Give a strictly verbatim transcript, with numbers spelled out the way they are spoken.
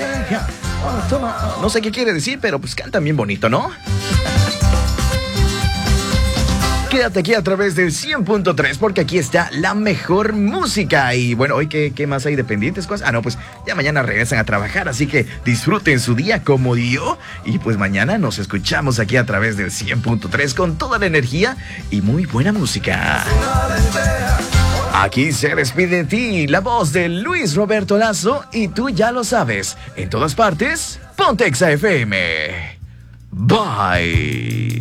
deja. Oh, toma. Oh, no sé qué quiere decir, pero pues cantan bien bonito, ¿no? Quédate aquí a través del cien punto tres porque aquí está la mejor música. Y bueno, hoy ¿qué, qué más hay de pendientes? Ah, no, pues ya mañana regresan a trabajar, así que disfruten su día como yo. Y pues mañana nos escuchamos aquí a través del cien punto tres con toda la energía y muy buena música. Aquí se despide de ti la voz de Luis Roberto Lazo y tú ya lo sabes, en todas partes, Ponte Exa F M. Bye.